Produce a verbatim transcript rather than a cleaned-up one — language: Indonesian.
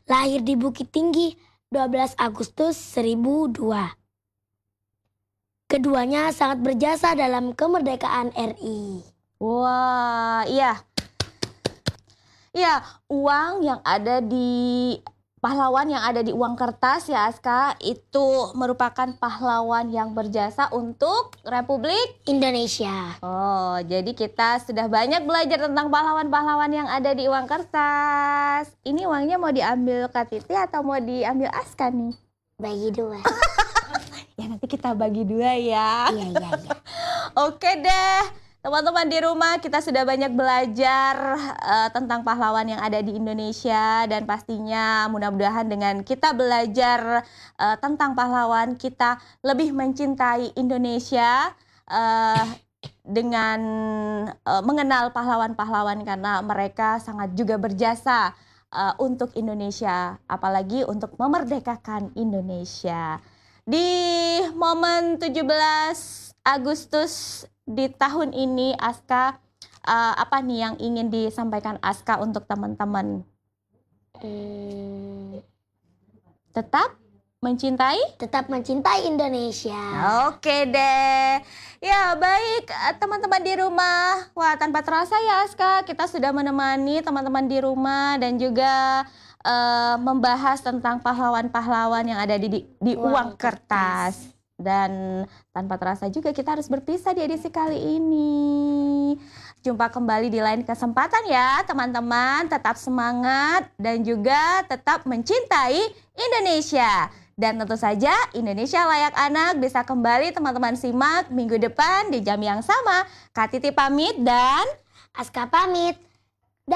Lahir di Bukit Tinggi dua belas Agustus seribu dua. Keduanya sangat berjasa dalam kemerdekaan R I. Wah, iya. Iya, uang yang ada di pahlawan yang ada di uang kertas ya Aska, itu merupakan pahlawan yang berjasa untuk Republik Indonesia. Oh, jadi kita sudah banyak belajar tentang pahlawan-pahlawan yang ada di uang kertas. Ini uangnya mau diambil Kak Titi atau mau diambil Aska nih? Bagi dua. Ya nanti kita bagi dua ya. Iya, iya, iya. Oke deh, teman-teman di rumah kita sudah banyak belajar uh, tentang pahlawan yang ada di Indonesia. Dan pastinya mudah-mudahan dengan kita belajar uh, tentang pahlawan, kita lebih mencintai Indonesia uh, dengan uh, mengenal pahlawan-pahlawan karena mereka sangat juga berjasa uh, untuk Indonesia, apalagi untuk memerdekakan Indonesia. Di momen tujuh belas Agustus di tahun ini, Aska, uh, apa nih yang ingin disampaikan Aska untuk teman-teman? Hmm, Tetap mencintai? tetap mencintai Indonesia. Oke deh. Ya baik, teman-teman di rumah. Wah, tanpa terasa ya Aska, kita sudah menemani teman-teman di rumah dan juga uh, membahas tentang pahlawan-pahlawan yang ada di, di, di uang, uang kertas. kertas. Dan tanpa terasa juga kita harus berpisah di edisi kali ini. Jumpa kembali di lain kesempatan ya teman-teman. Tetap semangat dan juga tetap mencintai Indonesia. Dan tentu saja Indonesia Layak Anak bisa kembali teman-teman simak minggu depan di jam yang sama. Kak Titi pamit dan Aska pamit.